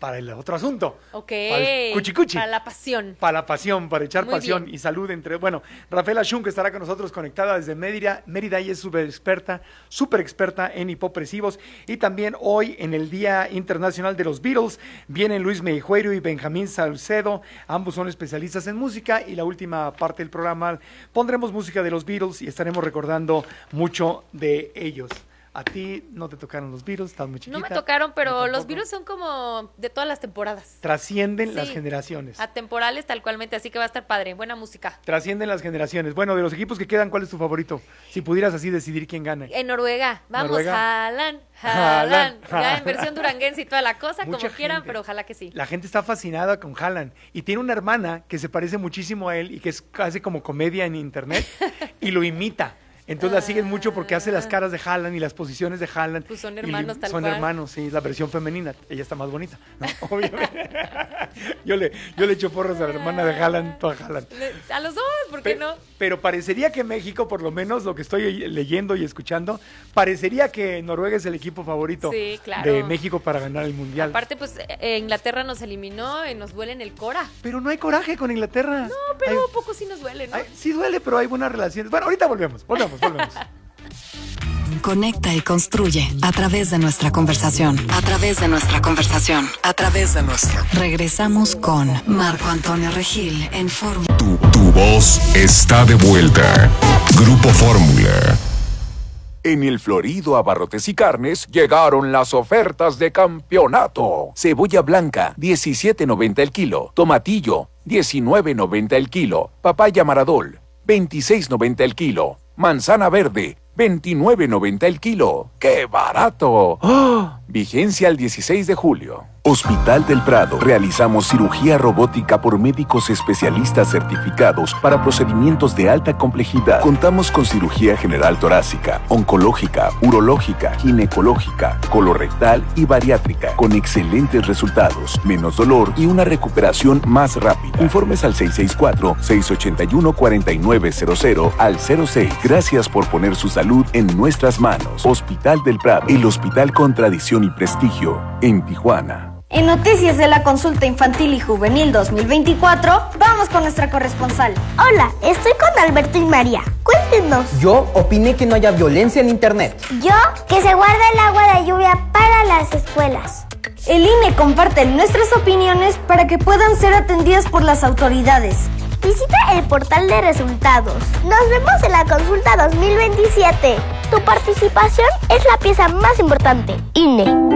para el otro asunto. Ok. Para el cuchicuchi. Para la pasión. Para la pasión, para echar Muy pasión bien. y salud entre... Bueno, Rafaela Shun, que estará con nosotros conectada desde Mérida y es súper experta en hipopresivos. Y también hoy, en el Día Internacional de los Beatles, vienen Luis Meijueiro y Benjamín Salcedo. Ambos son especialistas en música y la última parte del programa pondremos música de los Beatles y estaremos recordando mucho de ellos. A ti no te tocaron los Beatles, estás muy chiquita. No me tocaron, pero Yo los tampoco. virus son como de todas las temporadas. Trascienden las Sí. generaciones. Atemporales tal cualmente, así que va a estar padre. Buena música. Trascienden las generaciones. Bueno, de los equipos que quedan, ¿cuál es tu favorito? Si pudieras así decidir quién gana. En Noruega, vamos, Noruega. Haaland. Haaland. Ya en versión duranguense y toda la cosa, Mucha como quieran, gente. pero ojalá que sí. La gente está fascinada con Haaland y tiene una hermana que se parece muchísimo a él y que hace como comedia en internet y lo imita. Entonces la siguen mucho porque hace las caras de Haaland y las posiciones de Haaland. Pues son Y hermanos, tal Son cual. hermanos, sí, la versión femenina. Ella está más bonita, ¿no? Obviamente. yo le echo porras a la hermana de Haaland, toda Haaland. A los dos, ¿por qué no? Pero parecería que México, por lo menos lo que estoy leyendo y escuchando, parecería que Noruega es el equipo favorito Sí, claro. de México para ganar el Mundial. Aparte, pues Inglaterra nos eliminó y nos duele en el Cora. Pero no hay coraje con Inglaterra. No, pero un poco sí nos duele, ¿no? Sí duele, pero hay buenas relaciones. Bueno, ahorita volvemos. Conecta y construye a través de nuestra conversación. Regresamos con Marco Antonio Regil en Fórmula. Tu voz está de vuelta. Grupo Fórmula. En el Florido Abarrotes y Carnes llegaron las ofertas de campeonato. Cebolla blanca, 17.90 el kilo. Tomatillo, 19.90 el kilo. Papaya Maradol, 26.90 el kilo. Manzana verde, 29.90 el kilo. ¡Qué barato! ¡Ah! Vigencia al 16 de julio. Hospital del Prado. Realizamos cirugía robótica por médicos especialistas certificados para procedimientos de alta complejidad. Contamos con cirugía general torácica, oncológica, urológica, ginecológica, colorectal y bariátrica, con excelentes resultados, menos dolor y una recuperación más rápida. Informes al 664-681-4900 al 06. Gracias por poner su salud en nuestras manos. Hospital del Prado, el hospital con tradición y prestigio en Tijuana. En Noticias de la Consulta Infantil y Juvenil 2024, vamos con nuestra corresponsal. Hola, estoy con Alberto y María. Cuéntenos. Yo opiné que no haya violencia en internet. Yo, que se guarde el agua de lluvia para las escuelas. El INE comparte nuestras opiniones para que puedan ser atendidas por las autoridades. Visita el portal de resultados. Nos vemos en la consulta 2027. Tu participación es la pieza más importante. INE.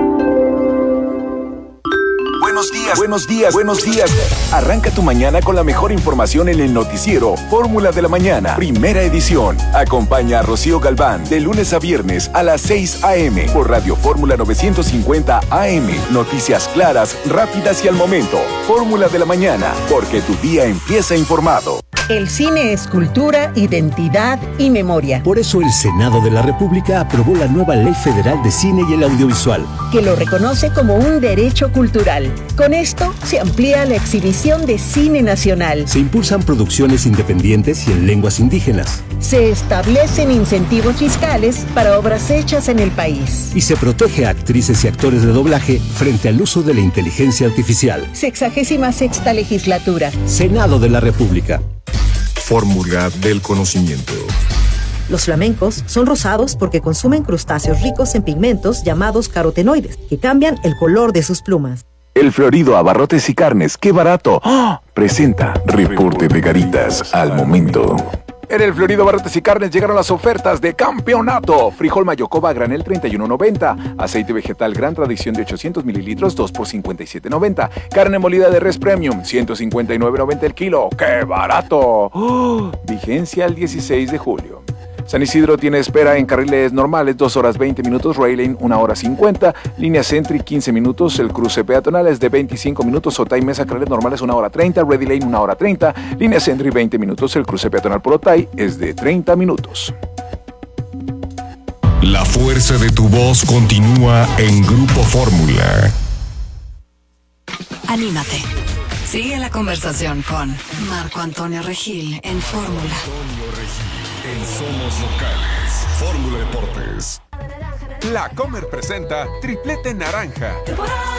Buenos días. Arranca tu mañana con la mejor información en el noticiero Fórmula de la Mañana, primera edición. Acompaña a Rocío Galván de lunes a viernes a las 6 a.m. por Radio Fórmula 950 AM. Noticias claras, rápidas y al momento. Fórmula de la Mañana, porque tu día empieza informado. El cine es cultura, identidad y memoria. Por eso el Senado de la República aprobó la nueva Ley Federal de Cine y el Audiovisual, que lo reconoce como un derecho cultural. Con esto se amplía la exhibición de cine nacional. Se impulsan producciones independientes y en lenguas indígenas. Se establecen incentivos fiscales para obras hechas en el país. Y se protege a actrices y actores de doblaje frente al uso de la inteligencia artificial. 66ª legislatura. Senado de la República. Fórmula del conocimiento. Los flamencos son rosados porque consumen crustáceos ricos en pigmentos llamados carotenoides, que cambian el color de sus plumas. El Florido Abarrotes y Carnes, ¡qué barato! ¡Oh! Presenta Reporte de Garitas al momento. En el Florido Abarrotes y Carnes llegaron las ofertas de campeonato. Frijol Mayocoba a granel 31.90. Aceite vegetal Gran Tradición de 800 mililitros 2 por 57.90. Carne molida de res premium 159.90 el kilo. ¡Qué barato! ¡Oh! Vigencia el 16 de julio. San Isidro tiene espera en carriles normales 2 horas 20 minutos, Rail Lane 1 hora 50, línea Sentry 15 minutos, el cruce peatonal es de 25 minutos, Otay Mesa carriles normales 1 hora 30, Ready Lane 1 hora 30, línea Sentry 20 minutos, el cruce peatonal por Otay es de 30 minutos. La fuerza de tu voz continúa en Grupo Fórmula. Anímate. Sigue la conversación con Marco Antonio Regil en Fórmula. En Somos Locales, Fórmula Deportes. La Comer presenta Triplete Naranja.